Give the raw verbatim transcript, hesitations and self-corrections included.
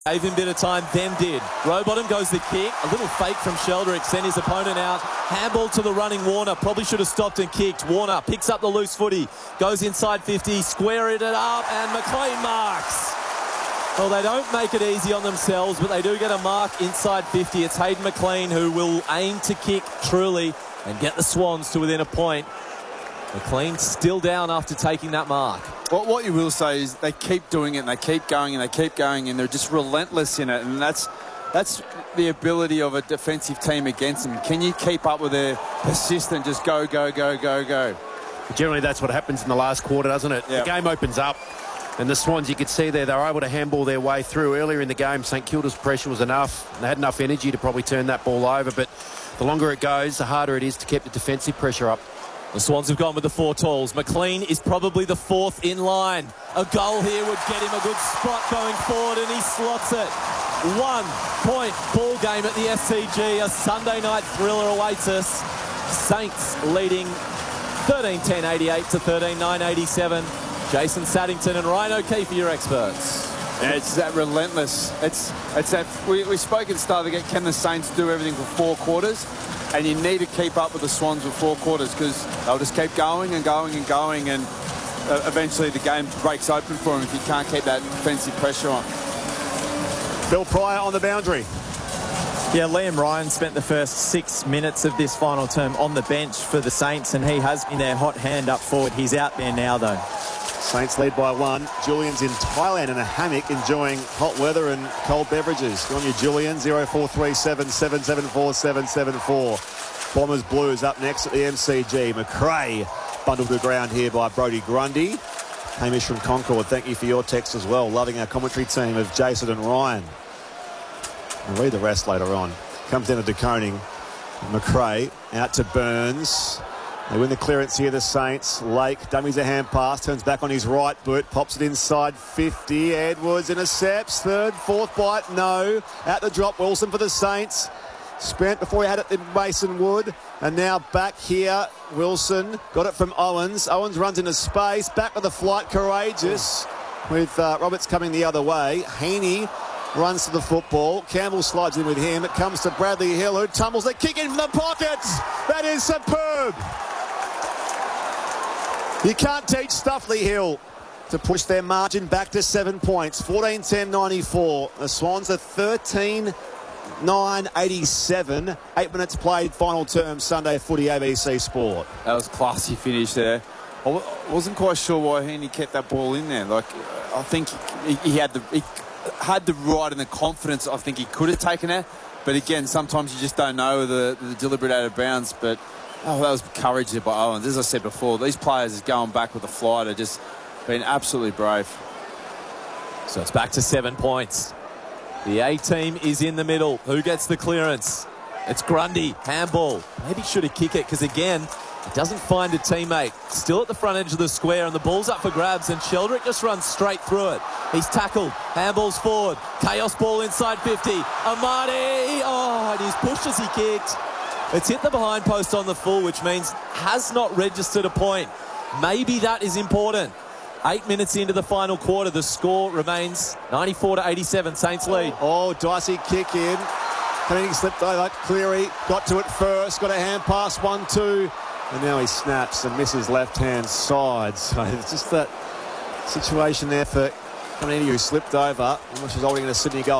Gave him a bit of time, then did. Rowbottom goes the kick. A little fake from Sheldrick, sent his opponent out. Handball to the running Warner. Probably should have stopped and kicked. Warner picks up the loose footy. Goes inside fifty, squared it up, and McLean marks. Well, they don't make it easy on themselves, but they do get a mark inside fifty. It's Hayden McLean who will aim to kick truly and get the Swans to within a point. McLean still down after taking that mark. Well, what you will say is they keep doing it and they keep going and they keep going and they're just relentless in it, and that's that's the ability of a defensive team against them. Can you keep up with their persistent, just go, go, go, go, go? Generally, that's what happens in the last quarter, doesn't it? Yep. The game opens up, and the Swans, you could see there, they were able to handball their way through. Earlier in the game, St Kilda's pressure was enough. They had enough energy to probably turn that ball over, but the longer it goes, the harder it is to keep the defensive pressure up. The Swans have gone with the four talls. McLean is probably the fourth in line. A goal here would get him a good spot going forward, and he slots it. One point ball game at the S C G. A Sunday night thriller awaits us. Saints leading thirteen ten eighty-eight to thirteen nine eighty-seven. Jason Saddington and Ryan O'Keefe are your experts. Yeah, it's that relentless. It's it's that we, we spoke at the start of the game. Can the Saints do everything for four quarters? And you need to keep up with the Swans for four quarters because they'll just keep going and going and going, and uh, eventually the game breaks open for them if you can't keep that defensive pressure on. Phil Pryor on the boundary. Yeah, Liam Ryan spent the first six minutes of this final term on the bench for the Saints, and he has been their hot hand up forward. He's out there now, though. Saints lead by one. Julian's in Thailand in a hammock enjoying hot weather and cold beverages. Go on you, Julian. zero four three seven, seven seven four, seven seven four. Bombers Blues up next at the M C G. McRae bundled to the ground here by Brodie Grundy. Hamish from Concord, thank you for your text as well. Loving our commentary team of Jason and Ryan. I'll read the rest later on. Comes down to De Koning. McRae out to Burns. They win the clearance here, the Saints. Lake dummies a hand pass, turns back on his right boot, pops it inside fifty. Edwards intercepts, third, fourth bite, no. At the drop, Wilson for the Saints. Spent before he had it in Mason Wood. And now back here, Wilson got it from Owens. Owens runs into space, back with the flight, courageous. With uh, Roberts coming the other way. Heaney runs to the football. Campbell slides in with him. It comes to Bradley Hill, who tumbles the kick in from the pockets. That is superb. You can't teach Stuffley Hill to push their margin back to seven points. fourteen ten ninety-four. The Swans are thirteen nine eighty-seven. Eight minutes played, final term, Sunday footy, A B C Sport. That was a classy finish there. I wasn't quite sure why Heaney kept that ball in there. Like, I think he, he had the he had the right and the confidence. I think he could have taken it. But again, sometimes you just don't know the, the deliberate out of bounds. But oh, that was courage there by Owens. As I said before, these players is going back with the flight are just been absolutely brave. So it's back to seven points. The A team is in the middle. Who gets the clearance? It's Grundy. Handball. Maybe should have kicked it because, again, he doesn't find a teammate. Still at the front edge of the square, and the ball's up for grabs, and Sheldrick just runs straight through it. He's tackled. Handball's forward. Chaos ball inside fifty. Amadi. Oh, and he's pushed as he kicked. It's hit the behind post on the full, which means has not registered a point. Maybe that is important. Eight minutes into the final quarter, the score remains ninety-four to eighty-seven. Saints lead. Oh, dicey kick in. Koenig slipped over. Cleary got to it first. Got a hand pass, one, two. And now he snaps and misses left-hand side. So it's just that situation there for Koenig who slipped over. She's holding in a Sydney goal.